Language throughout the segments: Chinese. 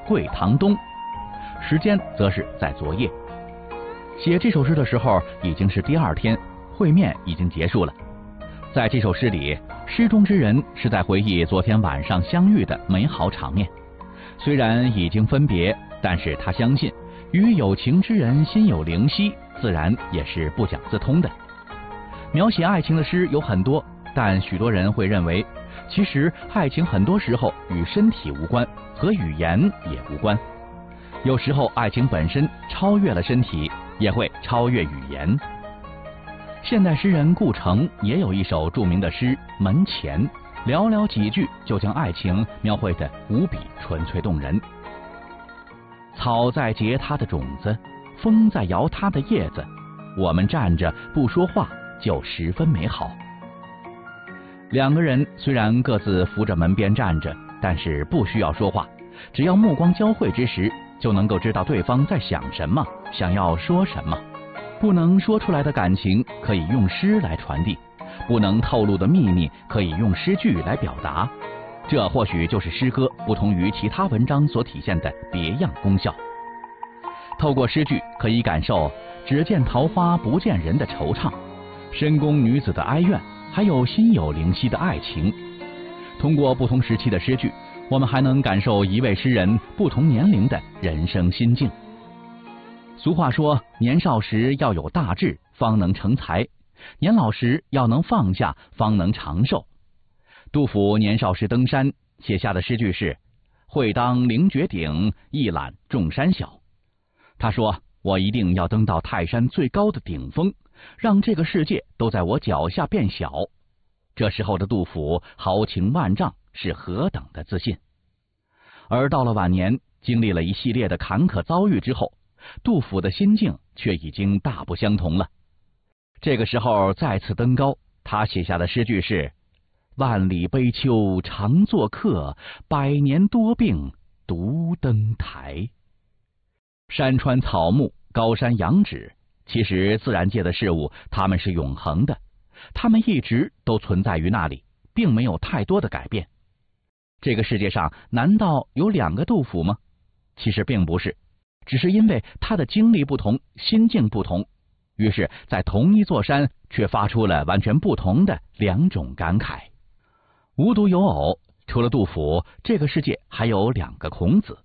桂堂东，时间则是在昨夜。写这首诗的时候已经是第二天，会面已经结束了。在这首诗里，诗中之人是在回忆昨天晚上相遇的美好场面。虽然已经分别，但是他相信与有情之人心有灵犀，自然也是不讲自通的。描写爱情的诗有很多，但许多人会认为，其实爱情很多时候与身体无关，和语言也无关。有时候爱情本身超越了身体，也会超越语言。现代诗人顾城也有一首著名的诗《门前》，寥寥几句就将爱情描绘得无比纯粹动人。草在结它的种子，风在摇它的叶子，我们站着不说话就十分美好。两个人虽然各自扶着门边站着，但是不需要说话，只要目光交汇之时，就能够知道对方在想什么，想要说什么。不能说出来的感情可以用诗来传递，不能透露的秘密可以用诗句来表达。这或许就是诗歌不同于其他文章所体现的别样功效。透过诗句可以感受只见桃花不见人的惆怅，深宫女子的哀怨，还有心有灵犀的爱情。通过不同时期的诗句，我们还能感受一位诗人不同年龄的人生心境。俗话说，年少时要有大志，方能成才；年老时要能放下，方能长寿。杜甫年少时登山，写下的诗句是“会当凌绝顶，一览众山小”。他说，我一定要登到泰山最高的顶峰，让这个世界都在我脚下变小。这时候的杜甫豪情万丈，是何等的自信。而到了晚年，经历了一系列的坎坷遭遇之后，杜甫的心境却已经大不相同了。这个时候再次登高，他写下的诗句是“万里悲秋常作客，百年多病独登台”。山川草木，高山仰止，其实自然界的事物它们是永恒的，它们一直都存在于那里，并没有太多的改变。这个世界上难道有两个杜甫吗？其实并不是，只是因为他的经历不同，心境不同，于是在同一座山却发出了完全不同的两种感慨。无独有偶，除了杜甫，这个世界还有两个孔子。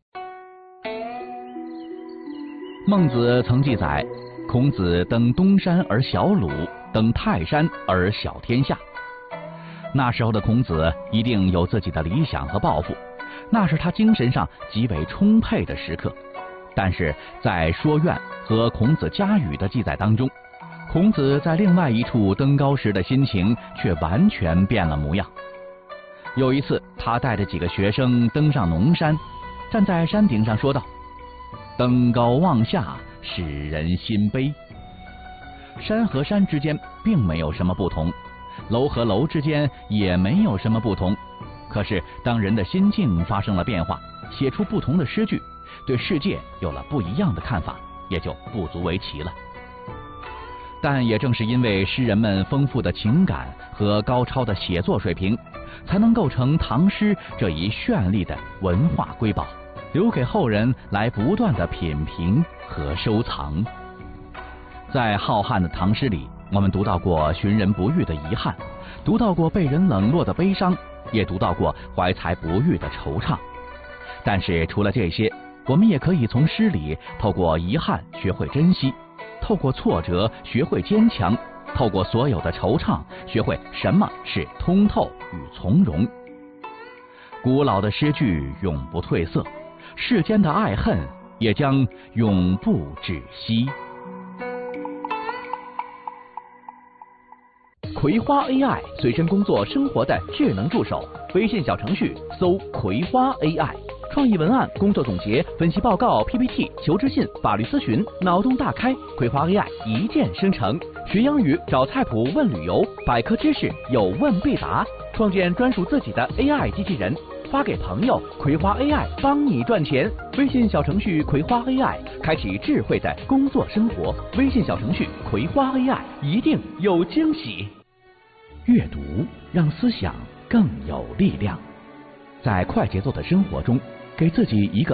孟子曾记载，孔子登东山而小鲁，登泰山而小天下。那时候的孔子一定有自己的理想和抱负，那是他精神上极为充沛的时刻。但是在《说苑》和孔子家语的记载当中，孔子在另外一处登高时的心情却完全变了模样。有一次，他带着几个学生登上农山，站在山顶上说道：“登高望下，使人心悲。”山和山之间并没有什么不同，楼和楼之间也没有什么不同。可是当人的心境发生了变化，写出不同的诗句，对世界有了不一样的看法，也就不足为奇了。但也正是因为诗人们丰富的情感和高超的写作水平，才能构成唐诗这一绚丽的文化瑰宝，留给后人来不断的品评和收藏。在浩瀚的唐诗里，我们读到过寻人不遇的遗憾，读到过被人冷落的悲伤，也读到过怀才不遇的惆怅。但是除了这些，我们也可以从诗里透过遗憾学会珍惜，透过挫折学会坚强，透过所有的惆怅学会什么是通透与从容。古老的诗句永不褪色，世间的爱恨也将永不止息。葵花 AI 随身工作生活的智能助手，微信小程序搜葵花 AI， 创意文案、工作总结、分析报告、PPT、求职信、法律咨询，脑洞大开，葵花 AI 一键生成。学英语找菜谱问旅游，百科知识有问必答，创建专属自己的 AI 机器人，发给朋友，葵花 AI 帮你赚钱。微信小程序葵花 AI， 开启智慧的工作生活。微信小程序葵花 AI， 一定有惊喜。阅读让思想更有力量，在快节奏的生活中，给自己一个